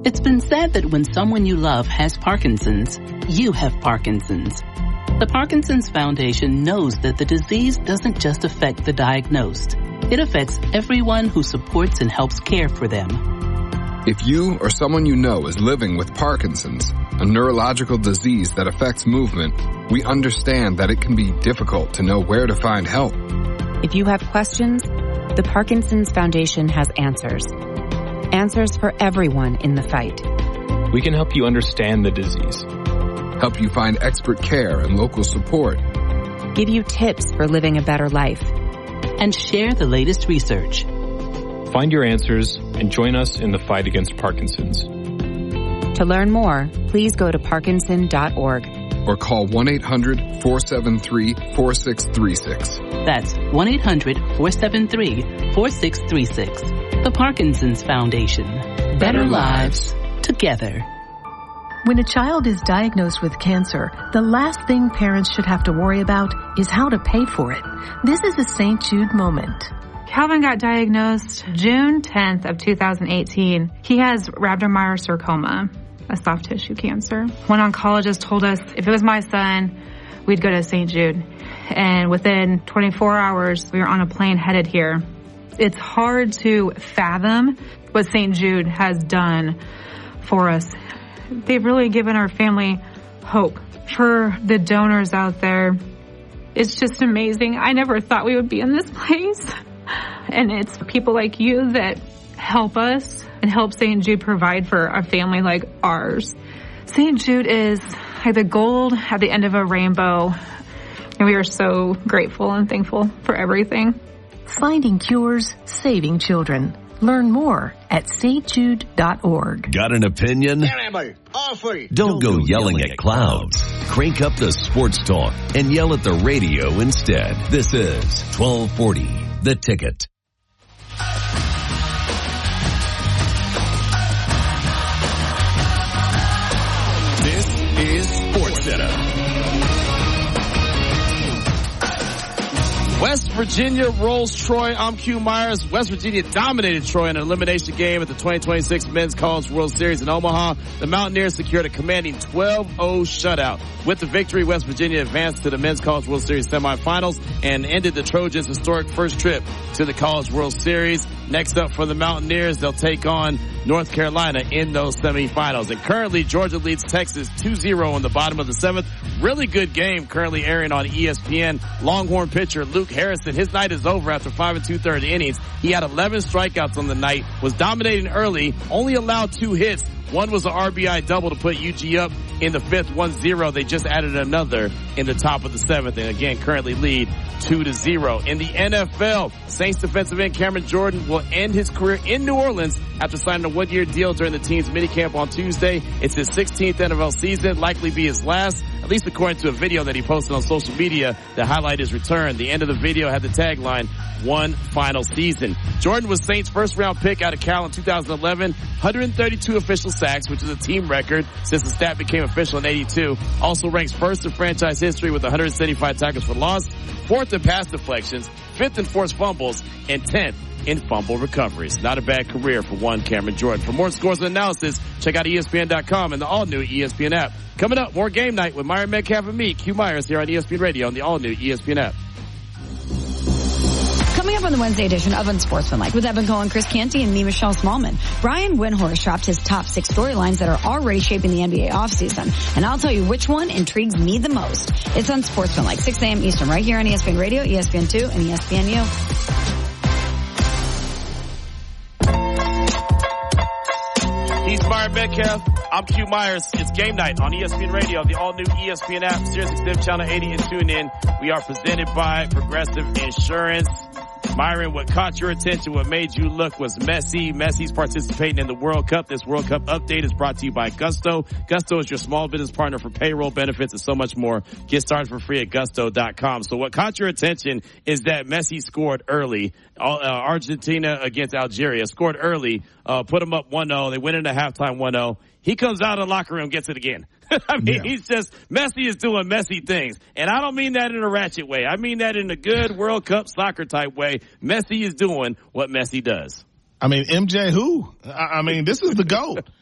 It's been said that when someone you love has Parkinson's, you have Parkinson's. The Parkinson's Foundation knows that the disease doesn't just affect the diagnosed. It affects everyone who supports and helps care for them. If you or someone you know is living with Parkinson's, a neurological disease that affects movement, we understand that it can be difficult to know where to find help. If you have questions, the Parkinson's Foundation has answers. Answers for everyone in the fight. We can help you understand the disease. Help you find expert care and local support. Give you tips for living a better life. And share the latest research. Find your answers and join us in the fight against Parkinson's. To learn more, please go to parkinson.org. Or call 1-800-473-4636. That's 1-800-473-4636. The Parkinson's Foundation. Better lives together. When a child is diagnosed with cancer, the last thing parents should have to worry about is how to pay for it. This is a St. Jude moment. Calvin got diagnosed June 10th of 2018. He has rhabdomyosarcoma, a soft tissue cancer. One oncologist told us if it was my son, we'd go to St. Jude. And within 24 hours, we were on a plane headed here. It's hard to fathom what St. Jude has done for us. They've really given our family hope. For the donors out there, it's just amazing. I never thought we would be in this place. And it's people like you that help us and help St. Jude provide for a family like ours. St. Jude is like the gold at the end of a rainbow. And we are so grateful and thankful for everything. Finding cures, saving children. Learn more at stjude.org. Got an opinion? Don't go yelling at clouds. Crank up the sports talk and yell at the radio instead. This is 1240, The Ticket. This is SportsCenter. West Virginia rolls Troy. I'm Q Myers. West Virginia dominated Troy in an elimination game at the 2026 Men's College World Series in Omaha. The Mountaineers secured a commanding 12-0 shutout. With the victory, West Virginia advanced to the Men's College World Series semifinals and ended the Trojans' historic first trip to the College World Series. Next up for the Mountaineers, they'll take on North Carolina in those semifinals. And currently, Georgia leads Texas 2-0 in the bottom of the seventh. Really good game currently airing on ESPN. Longhorn pitcher Luke Harrison, his night is over after 5 2/3 innings. He had 11 strikeouts on the night, was dominating early, only allowed 2 hits. One was an RBI double to put UG up in the fifth, 1-0. They just added another in the top of the seventh, and again currently lead 2-0. In the NFL, Saints defensive end Cameron Jordan will end his career in New Orleans after signing a 1-year deal during the team's minicamp on Tuesday. It's his 16th NFL season, likely be his last, at least according to a video that he posted on social media that highlighted his return. The end of the video had the tagline, "One final season." Jordan was Saints' first-round pick out of Cal in 2011, 132 official sacks, which is a team record since the stat became official in 82. Also ranks first in franchise history with 175 tackles for loss, 4th in pass deflections, 5th in forced fumbles, and 10th in fumble recoveries. Not a bad career for one Cameron Jordan. For more scores and analysis, check out ESPN.com and the all-new ESPN app. Coming up, more Game Night with Myron Metcalf and me, Q Myers, here on ESPN Radio on the all-new ESPN app. Coming up on the Wednesday edition of Unsportsmanlike with Evan Cohen, Chris Canty, and me, Michelle Smallman, Brian Windhorst dropped his top 6 storylines that are already shaping the NBA offseason. And I'll tell you which one intrigues me the most. It's Unsportsmanlike, 6 a.m. Eastern, right here on ESPN Radio, ESPN2, and ESPNU. He's Myron Metcalf. I'm Q Myers. It's Game Night on ESPN Radio, the all-new ESPN app, SiriusXM Channel 80, and tune in. We are presented by Progressive Insurance. Myron, what caught your attention, what made you look was Messi. Messi's participating in the World Cup. This World Cup update is brought to you by Gusto. Gusto is your small business partner for payroll, benefits, and so much more. Get started for free at gusto.com. So what caught your attention is that Messi scored early. Argentina against Algeria scored early, put them up 1-0. They went into halftime 1-0. He comes out of the locker room, gets it again. I mean, he's just, Messi is doing Messi things. And I don't mean that in a ratchet way. I mean that in a good World Cup soccer type way. Messi is doing what Messi does. I mean, MJ who? I mean, this is the GOAT.